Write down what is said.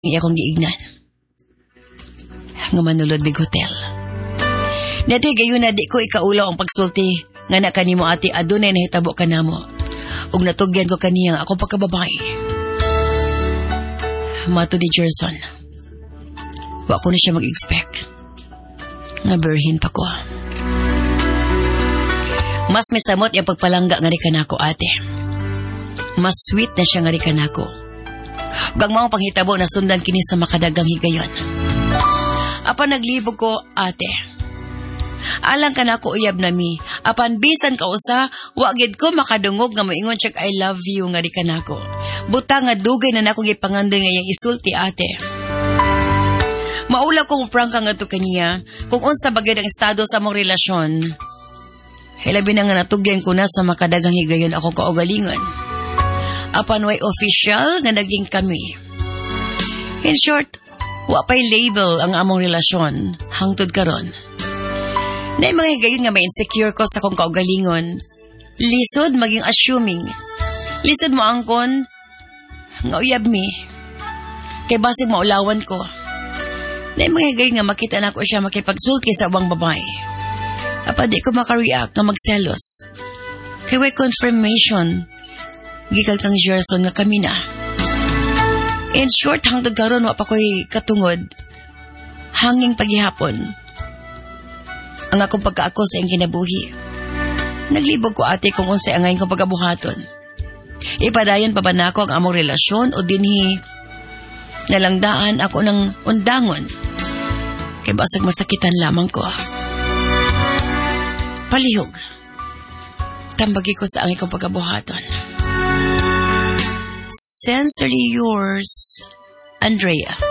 iya kong giignan. Nga manulod big hotel. Neto'y gayon na di ko ikaulaw ang pagsulti nga na kanimo ate adunay nahitabo ka namo. Ug natugyan ko kaniya akong pagkababae. Mato ni Gerson. Wa ko na siya mag-expect. Nga berhin pa ko. Mas may samot yung pagpalangga nga rin kanako ate. Mas sweet na siya nga rin kanako. Gang mga panghitabo na sundan kini sa makadagang higayon. Apan naglibog ko ate. Alang kanako uyab nami. Apan bisan ka usa, wagid ko makadungog nga moingon siya I love you nga rin kanako. Buta nga dugay na nakong ipangandoy nga yung isulti ate. Maula kong prangka nga to kaniya kung unsa bagay ang estado sa mong relasyon. Hilabi na nga natugyan ko na sa makadagang higayon ako kaugalingon. Apan way official nga naging kami. In short, wa pa'y label ang among relasyon hangtod karon. Na mga higayon nga may insecure ko sa kong kaugalingon. Lisod maging assuming. Lisod mo angkon nga uyab mi. Kay basig maulawan ko. Na mga higayon nga makita na ko siya makipagsulti sa ubang babae. Apa di ko makareact na magselos. Kaya way confirmation. Gigal kang Gerson nga kami na. In short, hangtod karon wa pa ko'y katungod. Hanging paghihapon. Ang akong pagkaako sa iyong kinabuhi. Naglibog ko ate kung unsay angayin kong pagkabuhaton. Ipadayon pa ba na ako ang among relasyon o dinhi nalangdaan ako ng undangon. Kaya basag masakitan lamang ko. Palihog. Tambagi ko sa angay kong pagkabuhaton. Sincerely yours, Andrea.